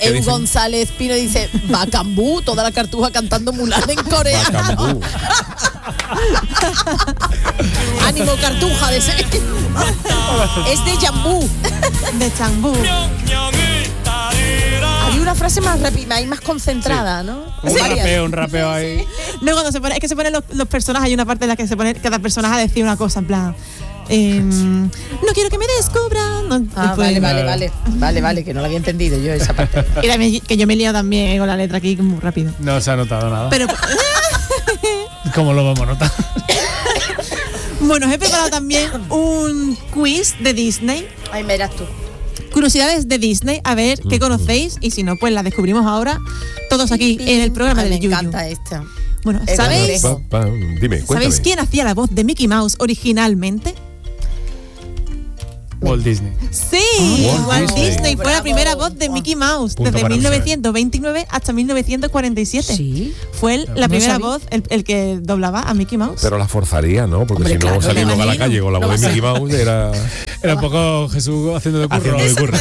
Edu González Pino dice Bacambú, toda la cartuja cantando Mulan en coreano. Ánimo cartuja de ese. Es de Jambú. De Changbu. Hay una frase más rápida y más concentrada, ¿no? Un rapeo ahí. No, cuando se pone, es que se ponen los personajes, hay una parte en la que se pone cada personaje a decir una cosa, en plan. No quiero que me descubran. No, vale, que no lo había entendido yo esa parte. Y también, que yo me he liado también con la letra aquí muy rápido. No se ha notado nada. Pero ¿cómo lo vamos a notar? Bueno, os he preparado también un quiz de Disney. Ay, verás tú. Curiosidades de Disney, a ver qué conocéis, y si no, pues las descubrimos ahora todos aquí en el programa del Yuyu. Me encanta esta. Bueno, ¿sabéis? Dime, ¿Sabéis quién hacía la voz de Mickey Mouse originalmente? Walt Disney. Sí, Walt Disney fue la primera voz de Mickey Mouse Punto desde para 1929 hasta 1947. Sí. Fue la primera voz, el que doblaba a Mickey Mouse. Pero la forzaría, ¿no? Porque Hombre, si no, claro, salir luego a la imagino. calle con la voz de Mickey Mouse era Era un poco Jesús haciendo de curro.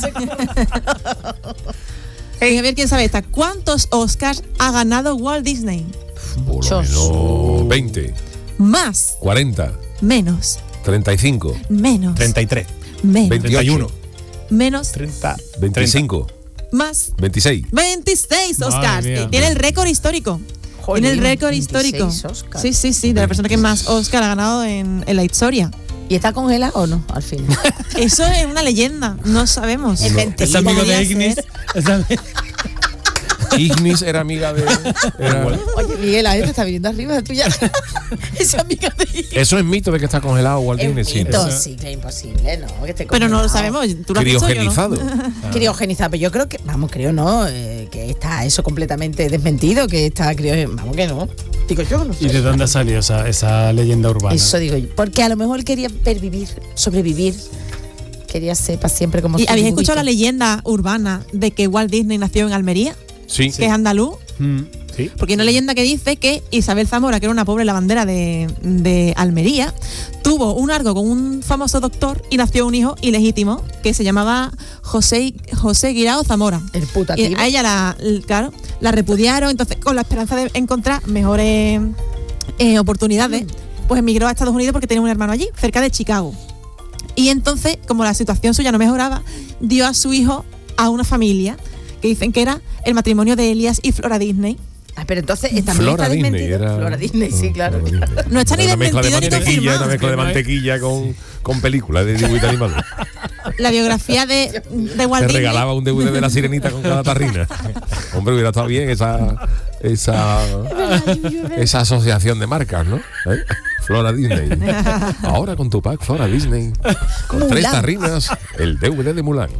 A ver quién sabe esta. ¿Cuántos Oscars ha ganado Walt Disney? por lo menos 20, Más. 40, Menos. 35, Menos. 33, Menos. 28, Menos. 30, 25, Más. 26. 26 Madre Oscars. mía. Tiene el récord histórico. Jolín, Tiene el récord 26 histórico. Oscars. Sí, de la persona que más Oscar ha ganado en la historia. ¿Y está congelado o no, al fin? Eso es una leyenda, no sabemos. Es mentira. Es amigo de Podría Ignis. ser. Ignis era amiga de... Oye, Miguel, la gente está viniendo arriba de tuya. Esa amiga de Ignis. Eso es mito de que está congelado Walt Disney. Es Sí. mito, sí, que es imposible, ¿no? Que esté Pero no lo congelado. sabemos. ¿Tú lo has dicho, yo no? Criogenizado. Criogenizado, pero yo creo que, creo no, que está eso completamente desmentido, que está vamos que no. Digo yo, no sé. ¿Y de dónde ha salido esa leyenda urbana? Eso digo yo. Porque a lo mejor quería sobrevivir. Quería ser para siempre como ¿Y su habéis dibujito. escuchado la leyenda urbana de que Walt Disney nació en Almería? Sí. Que es andaluz. Sí. Porque hay una leyenda que dice que Isabel Zamora, que era una pobre lavandera de Almería, tuvo un algo con un famoso doctor y nació un hijo ilegítimo que se llamaba José Guirao Zamora. El puta Y a ella la repudiaron, entonces con la esperanza de encontrar mejores oportunidades, pues emigró a Estados Unidos porque tenía un hermano allí, cerca de Chicago. Y entonces, como la situación suya no mejoraba, dio a su hijo a una familia que dicen que era el matrimonio de Elias y Flora Disney. Pero entonces también Flora está Disney desmentido. era... Flora Disney, sí, claro. Flora Disney. No está ni Una mezcla de desmentido ni mantequilla, confirmado. una mezcla de mantequilla con películas de dibujito animado. La biografía de Walt Te Disney. regalaba un DVD de la Sirenita con cada tarrina. Hombre, hubiera estado bien esa asociación de marcas, ¿no? Flora Disney. Ahora con tu pack Flora Disney. Con Mulan. 3 tarrinas, el DVD de Mulan.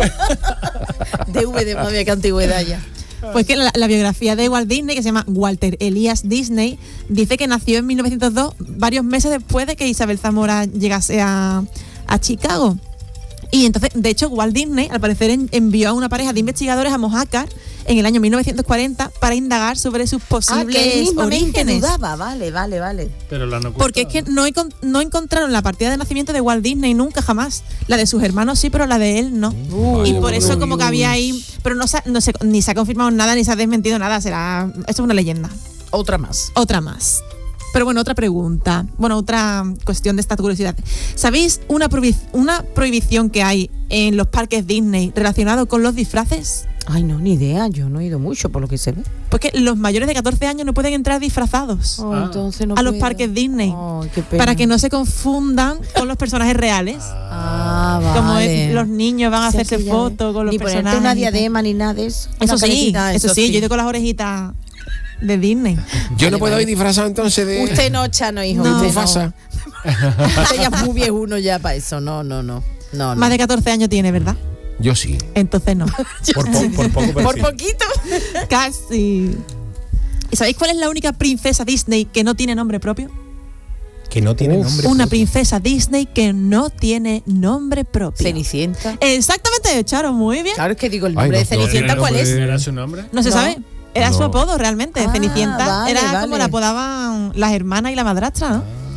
DVD, madre, qué antigüedad ya. Pues que la biografía de Walt Disney, que se llama Walter Elias Disney, dice que nació en 1902, varios meses después de que Isabel Zamora llegase a Chicago. Y entonces, de hecho, Walt Disney, al parecer, envió a una pareja de investigadores a Mojácar en el año 1940 para indagar sobre sus posibles que él mismamente orígenes. dudaba, vale. Pero lo han ocultado. Porque es que no encontraron la partida de nacimiento de Walt Disney nunca, jamás. La de sus hermanos sí, pero la de él no. Y por eso como que había ahí... Pero no se, ni se ha confirmado nada, ni se ha desmentido nada. Esto es una leyenda. Otra más. Otra más. Pero bueno, otra pregunta. Bueno, otra cuestión de esta curiosidad. ¿Sabéis una prohibición que hay en los parques Disney relacionado con los disfraces? Ay, no, ni idea. Yo no he ido mucho por lo que se ve. Pues que los mayores de 14 años no pueden entrar disfrazados Entonces no a los puedo. parques Disney. Ay, qué pena. Para que no se confundan con los personajes reales. Vale. Como los niños van a O sea, hacerse que ya fotos con los ni personajes. ponerte una diadema ni nada de eso. Eso Una sí, caretita, eso sí, yo he ido con las orejitas de Disney. Yo no puedo ir disfrazado entonces de... Usted no, Chano, hijo. No. Usted Mufasa. Usted ya es muy viejuno ya para eso. No. Más de 14 años tiene, ¿verdad? Yo sí. Entonces no. Por poco, pero Por sí. poquito. Casi. ¿Y sabéis cuál es la única princesa Disney que no tiene nombre propio? Que no tiene nombre. Una propio. princesa Disney que no tiene nombre propio. Cenicienta. Exactamente, Charo, muy bien. Claro, es que digo, el Ay, nombre no, de Cenicienta, no, ¿cuál es? ¿Era su nombre? No se No. sabe. Era No. su apodo realmente. Ah, Cenicienta vale, era vale. como la apodaban las hermanas y la madrastra, ¿no?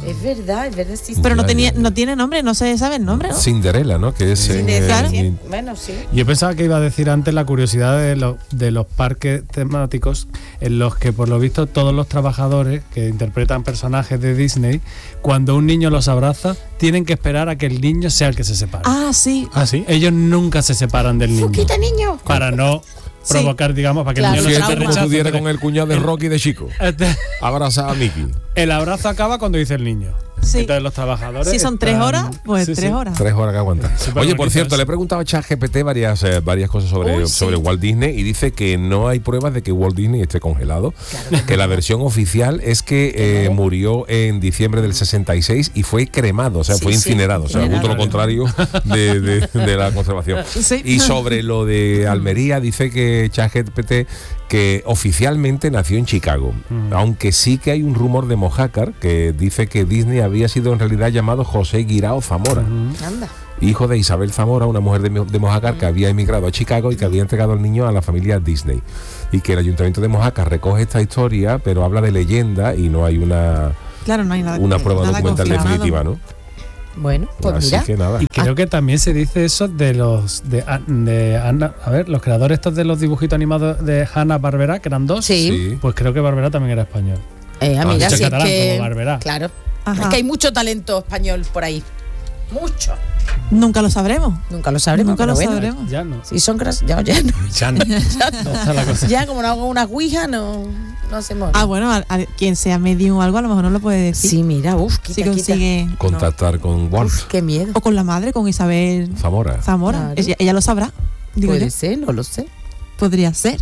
Es verdad, sí. Pero no Ya, tenía, ya. no tiene nombre, no se sabe el nombre, ¿no? Cinderella, ¿no? Que es Claro. Bueno, sí. Yo pensaba que iba a decir antes la curiosidad de los parques temáticos en los que por lo visto todos los trabajadores que interpretan personajes de Disney, cuando un niño los abraza, tienen que esperar a que el niño sea el que se separe. Ah, sí. ¿Ah, sí? Ellos nunca se separan del niño. ¡Quita, niño! Para no provocar, digamos, para que Claro, el niño no Fíjate se como rechace. tú dieras con el cuñado de Rocky de chico. Abraza a Mickey. El abrazo acaba cuando dice el niño. Sí. Entonces los trabajadores. Si son 3 horas, pues Sí, 3 sí. horas. 3 horas que aguanta. Súper Oye, por bonito cierto, eso. le he preguntado a ChatGPT varias cosas sobre Walt Disney y dice que no hay pruebas de que Walt Disney esté congelado. Que la versión oficial es que murió en diciembre del 66 y fue cremado, o sea, Sí, fue sí, incinerado. O sea, justo lo contrario de la conservación. Sí. Y sobre lo de Almería, dice que ChatGPT que oficialmente nació en Chicago, aunque sí que hay un rumor de Mojácar que dice que Disney había sido en realidad llamado José Guirao Zamora, Anda. hijo de Isabel Zamora, una mujer de Mojácar que había emigrado a Chicago y que había entregado al niño a la familia Disney. Y que el ayuntamiento de Mojácar recoge esta historia, pero habla de leyenda y no hay una Claro, no hay nada. prueba nada documental confirmado. definitiva, ¿no? Bueno, pues Así mira. que nada. Y creo que también se dice eso de los de Hanna, a ver, los creadores estos de los dibujitos animados de Hanna-Barbera, que eran 2. Sí. Pues creo que Barbera también era español. Mira, dicho si es catalán, que... como Barberá. Claro. Ajá. Es que hay mucho talento español por ahí. Mucho. Nunca lo sabremos. Nunca lo sabremos. Nunca lo pero bueno. sabremos. Ya no. Si son ya no. Ya no. No está la cosa. Ya como no hago una ouija, no hacemos. Ah, bueno, a quien sea medium o algo, a lo mejor no lo puede decir. Sí, mira, quita, Si consigue. Contactar con Walt Uf, qué miedo. O con la madre, con Isabel Zamora. Zamora. Claro. Ella lo sabrá. Digo Puede yo. ser, no lo sé. Podría ser.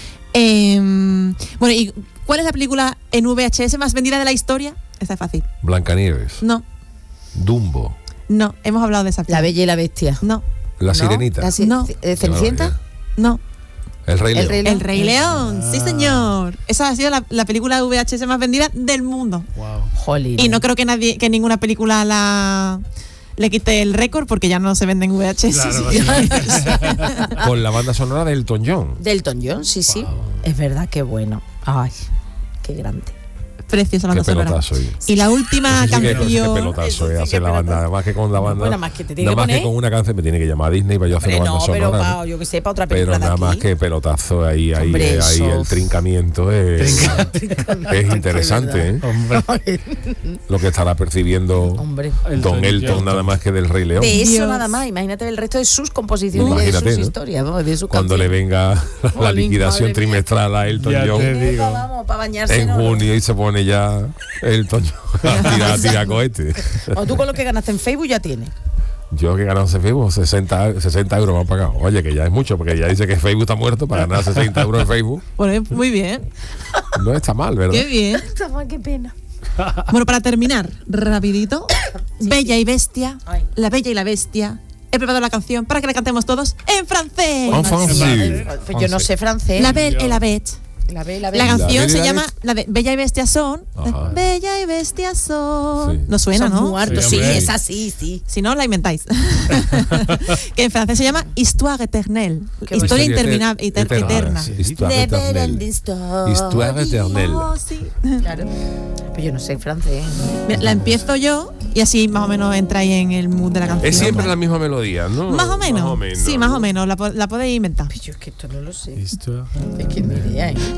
Bueno, ¿y cuál es la película en VHS más vendida de la historia? Esta es fácil. Blancanieves. No, Dumbo. no, hemos hablado de esa La película. Bella y la Bestia. No, La ¿No? Sirenita. La No. Cenicienta. no. El Rey El León. Rey León. El Rey León, sí señor. Esa ha sido la película VHS más vendida del mundo. Wow. Jolín. Y no creo que ninguna película le quite el récord porque ya no se venden VHS. Claro, Con la banda sonora de Elton John. De Elton John, sí, sí. Es verdad, qué bueno. Ay, qué grande. Preciosa la Qué banda sonora. pelotazo. Y la última Sí, qué canción. pelotazo Eso sí, hacer qué la banda. pelotazo. Además que con la banda. Bueno, más que te tiene nada que más que poner. con una canción me tiene que llamar a Disney para yo hacer Hombre, una banda no, pero sonora. yo que sé, para otra Pero película de nada más aquí. que pelotazo ahí Hombre, ahí eso. el trincamiento es interesante, ¿eh? Hombre. Lo que estará percibiendo Hombre. Don Elton John. nada más que del Rey León. De eso Dios. nada más. Imagínate el resto de sus composiciones, Imagínate, de sus ¿no? historias, vamos, de sus Cuando le canciones. venga la Jolín, liquidación madre mía. trimestral a Elton Ya John te digo. Vamos, para bañarse. en ¿no? junio y se pone ya Elton John a tirar cohetes. O tú con lo que ganaste en Facebook ya tienes. Yo que he ganado en Facebook 60 euros me han pagado. Oye, que ya es mucho, porque ya dice que Facebook está muerto para ganar 60 euros en Facebook. Bueno, muy bien. No está mal, ¿verdad? Qué bien. Qué pena. Bueno, para terminar, rapidito. Bella y Bestia. Ay. La Bella y la Bestia. He preparado la canción para que la cantemos todos en francés. En francés. Pues yo no sé francés. La Belle et la Bête. La ve, la ve. La Bella canción y se la llama la de Bella y Bestia son. Ajá. Bella y Bestia son. Sí. No suena, Son ¿no? muertos, Sí, sí, hombre. es así, sí. Si no, la inventáis. Que en francés se llama Histoire éternelle. Qué Historia bonito. interminable, eterna. Sí, Histoire éternelle. Histoire éternelle. Oh, sí. Claro. Pues yo no sé francés. Mira, la empiezo yo y así más o menos entráis en el mood de la canción. Es siempre la misma melodía, ¿no? Más o menos. Sí, más o menos. La podéis inventar. Pues yo es que esto no lo sé. Listo. Es que ni idea, ¿eh?